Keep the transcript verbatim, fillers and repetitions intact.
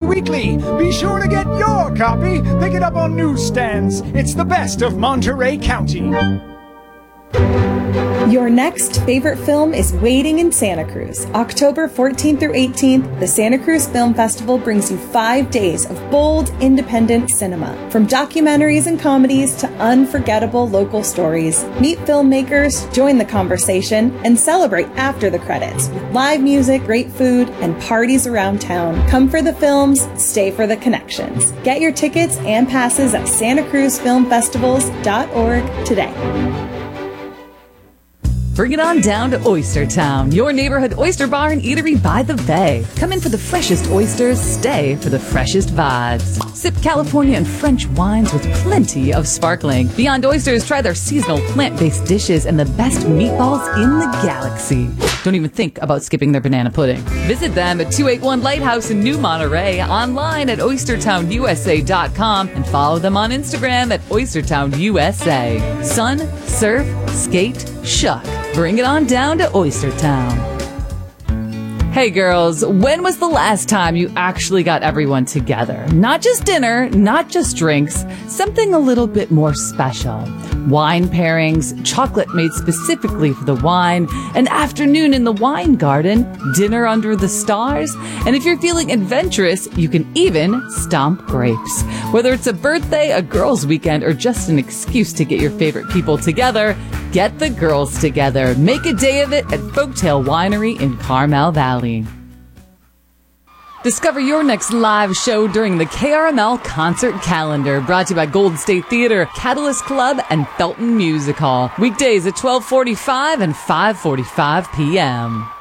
weekly. Be sure to get your copy. Pick it up on newsstands. It's the best of Monterey County. Your next favorite film is Waiting in Santa Cruz. October fourteenth through eighteenth, the Santa Cruz Film Festival brings you five days of bold, independent cinema. From documentaries and comedies to unforgettable local stories. Meet filmmakers, join the conversation, and celebrate after the credits with live music, great food, and parties around town. Come for the films, stay for the connections. Get your tickets and passes at santa cruz film festivals dot org today. Bring it on down to Oyster Town, your neighborhood oyster bar and eatery by the bay. Come in for the freshest oysters, stay for the freshest vibes. Sip California and French wines with plenty of sparkling. Beyond Oysters, try their seasonal plant-based dishes and the best meatballs in the galaxy. Don't even think about skipping their banana pudding. Visit them at two eighty-one Lighthouse in New Monterey, online at oyster town u s a dot com, and follow them on Instagram at oyster town u s a. Sun, surf, skate, shuck. Bring it on down to Oyster Town. Hey girls, when was the last time you actually got everyone together? Not just dinner, not just drinks, something a little bit more special. Wine pairings, chocolate made specifically for the wine, an afternoon in the wine garden, dinner under the stars, and if you're feeling adventurous, you can even stomp grapes. Whether it's a birthday, a girls' weekend, or just an excuse to get your favorite people together, get the girls together. Make a day of it at Folktale Winery in Carmel Valley. Discover your next live show during the K R M L Concert Calendar, brought to you by Golden State Theater, Catalyst Club, and Felton Music Hall. Weekdays at twelve forty-five and five forty-five p.m.